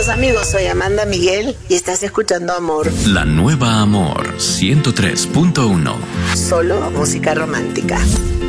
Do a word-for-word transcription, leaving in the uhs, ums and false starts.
amigos, soy Amanda Miguel y estás escuchando Amor. La nueva Amor ciento tres punto uno. Solo música romántica.